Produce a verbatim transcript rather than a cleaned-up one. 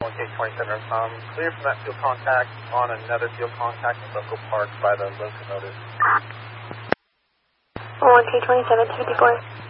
one K twenty-seven, um, clear from that field contact on another field contact in Local Park by the locomotive. one K twenty-seven, two fifty-four.